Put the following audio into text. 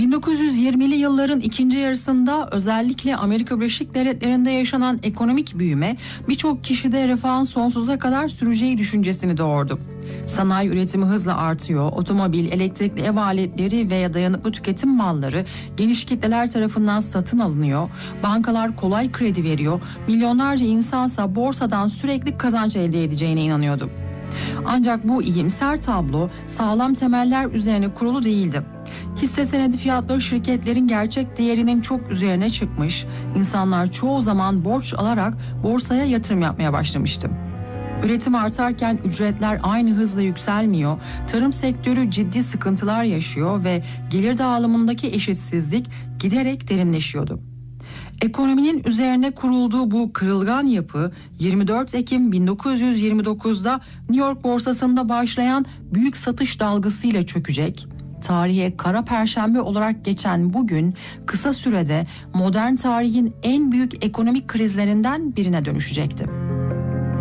1920'li yılların ikinci yarısında özellikle Amerika Birleşik Devletleri'nde yaşanan ekonomik büyüme birçok kişide refahın sonsuza kadar süreceği düşüncesini doğurdu. Sanayi üretimi hızla artıyor, otomobil, elektrikli ev aletleri ve dayanıklı tüketim malları geniş kitleler tarafından satın alınıyor, bankalar kolay kredi veriyor, milyonlarca insansa borsadan sürekli kazanç elde edeceğine inanıyordu. Ancak bu iyimser tablo sağlam temeller üzerine kurulu değildi. Hisse senedi fiyatları şirketlerin gerçek değerinin çok üzerine çıkmış, insanlar çoğu zaman borç alarak borsaya yatırım yapmaya başlamıştı. Üretim artarken ücretler aynı hızla yükselmiyor, tarım sektörü ciddi sıkıntılar yaşıyor ve gelir dağılımındaki eşitsizlik giderek derinleşiyordu. Ekonominin üzerine kurulduğu bu kırılgan yapı 24 Ekim 1929'da New York borsasında başlayan büyük satış dalgasıyla çökecek. Tarihe Kara Perşembe olarak geçen bugün kısa sürede modern tarihin en büyük ekonomik krizlerinden birine dönüşecekti.